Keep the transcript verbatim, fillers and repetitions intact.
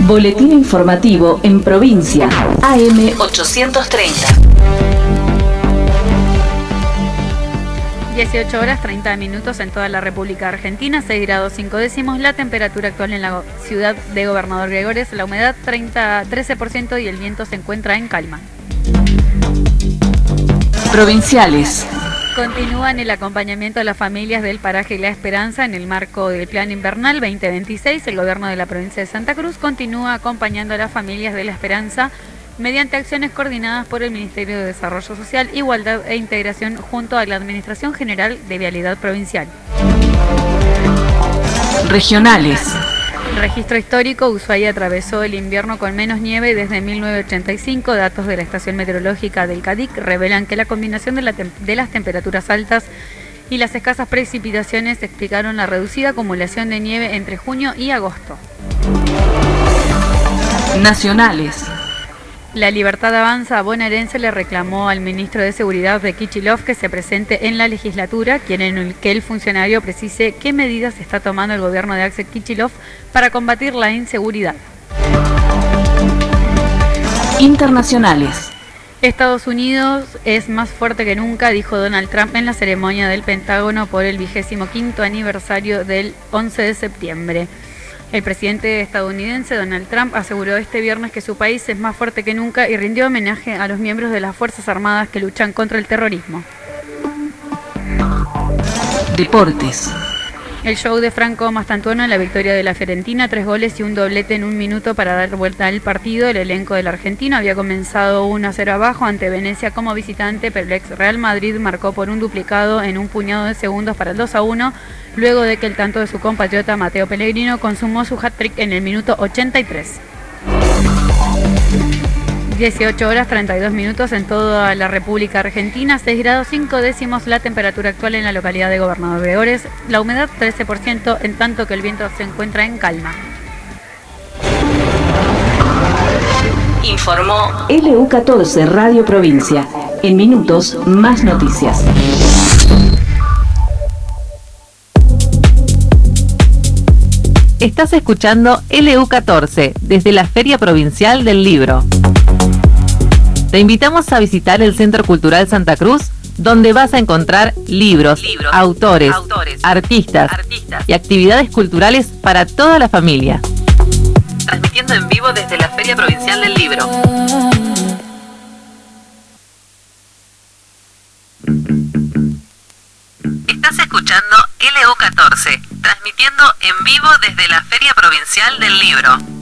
Boletín informativo en provincia. A M ochocientos treinta. dieciocho horas treinta minutos en toda la República Argentina, seis grados cinco décimos, la temperatura actual en la ciudad de Gobernador Gregores, la humedad treinta, trece por ciento y el viento se encuentra en calma. Provinciales. Continúan el acompañamiento a las familias del paraje La Esperanza en el marco del Plan Invernal veinte veintiséis. El gobierno de la provincia de Santa Cruz continúa acompañando a las familias de La Esperanza mediante acciones coordinadas por el Ministerio de Desarrollo Social, Igualdad e Integración junto a la Administración General de Vialidad Provincial. Regionales. Registro histórico, Ushuaia atravesó el invierno con menos nieve desde mil novecientos ochenta y cinco. Datos de la estación meteorológica del CADIC revelan que la combinación de, la de las temperaturas altas y las escasas precipitaciones explicaron la reducida acumulación de nieve entre junio y agosto. Nacionales. La Libertad Avanza bonaerense le reclamó al ministro de Seguridad de Kicillof que se presente en la legislatura, quieren que el funcionario precise qué medidas está tomando el gobierno de Axel Kicillof para combatir la inseguridad. Internacionales. Estados Unidos es más fuerte que nunca, dijo Donald Trump en la ceremonia del Pentágono por el vigésimo quinto aniversario del once de septiembre. El presidente estadounidense Donald Trump aseguró este viernes que su país es más fuerte que nunca y rindió homenaje a los miembros de las Fuerzas Armadas que luchan contra el terrorismo. Deportes. El show de Franco Mastantuono en la victoria de la Fiorentina, tres goles y un doblete en un minuto para dar vuelta al partido. El elenco del argentino había comenzado uno a cero abajo ante Venecia como visitante, pero el ex Real Madrid marcó por un duplicado en un puñado de segundos para el dos a uno, luego de que el tanto de su compatriota Matteo Pellegrino consumó su hat-trick en el minuto ochenta y tres. dieciocho horas treinta y dos minutos en toda la República Argentina, seis grados cinco décimos la temperatura actual en la localidad de Gobernador Gregores, la humedad trece por ciento, en tanto que el viento se encuentra en calma. Informó L U catorce Radio Provincia. En minutos, más noticias. Estás escuchando L U catorce desde la Feria Provincial del Libro. Te invitamos a visitar el Centro Cultural Santa Cruz, donde vas a encontrar libros, libros autores, autores artistas, artistas y actividades culturales para toda la familia. Transmitiendo en vivo desde la Feria Provincial del Libro. Estás escuchando L U catorce, transmitiendo en vivo desde la Feria Provincial del Libro.